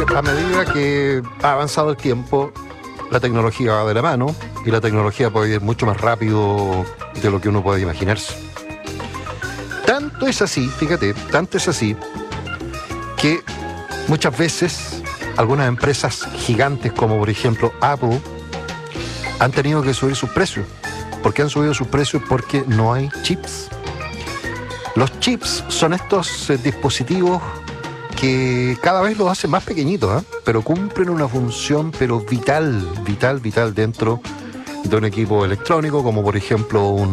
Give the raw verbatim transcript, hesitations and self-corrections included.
a medida que ha avanzado el tiempo, la tecnología va de la mano y la tecnología puede ir mucho más rápido de lo que uno puede imaginarse. Tanto es así, fíjate, tanto es así que muchas veces algunas empresas gigantes como por ejemplo Apple han tenido que subir sus precios. ¿Por qué han subido sus precios? Porque no hay chips. Los chips son estos eh, dispositivos que cada vez los hacen más pequeñitos, ¿eh? Pero cumplen una función pero vital, vital, vital dentro de un equipo electrónico, como por ejemplo un